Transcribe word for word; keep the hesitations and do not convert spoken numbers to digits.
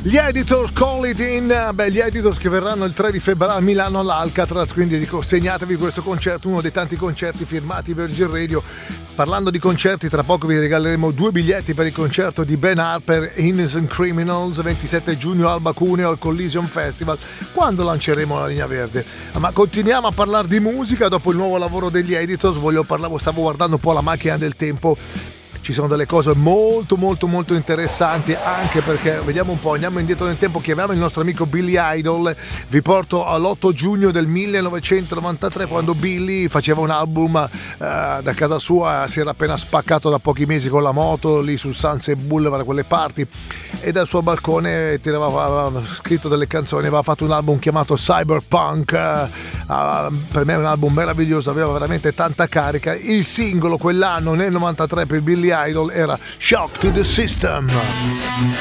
Gli Editors, Call It In. Beh, gli Editors che verranno il tre di febbraio a Milano all'Alcatraz, quindi dico segnatevi questo concerto, uno dei tanti concerti firmati Virgin Radio. Parlando di concerti, tra poco vi regaleremo due biglietti per il concerto di Ben Harper, Innocent Criminals, ventisette giugno Alba Cuneo al Coliseum Festival, quando lanceremo la linea verde. Ma continuiamo a parlare di musica. Dopo il nuovo lavoro degli Editors voglio parlare, stavo guardando un po' la macchina del tempo. Ci sono delle cose molto molto molto interessanti, anche perché vediamo un po', andiamo indietro nel tempo, chiamiamo il nostro amico Billy Idol. Vi porto all'otto giugno del millenovecentonovantatré, quando Billy faceva un album eh, da casa sua, si era appena spaccato da pochi mesi con la moto lì sul Sunset Boulevard, quelle parti, e dal suo balcone tirava, aveva scritto delle canzoni, aveva fatto un album chiamato Cyberpunk. eh, per me è un album meraviglioso, aveva veramente tanta carica. Il singolo quell'anno nel novantatré per Billy Idol era Shock to the System.